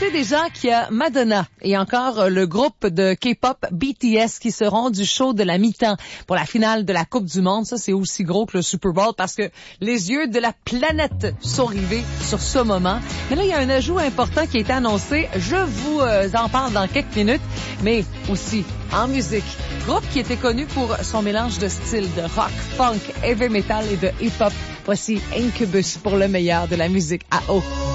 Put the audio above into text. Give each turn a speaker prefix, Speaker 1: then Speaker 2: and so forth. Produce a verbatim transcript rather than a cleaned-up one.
Speaker 1: sait déjà qu'il y a Madonna et encore le groupe de K-pop B T S qui seront du show de la mi-temps pour la finale de la Coupe du Monde. Ça, c'est aussi gros que le Super Bowl parce que les yeux de la planète sont rivés sur ce moment. Mais là, il y a un ajout important qui a été annoncé. Je vous euh, en parle dans quelques minutes, mais aussi en musique. Groupe qui était connu pour son mélange de styles de rock, funk, heavy metal et de hip-hop. Voici Incubus pour le meilleur de la musique à eau.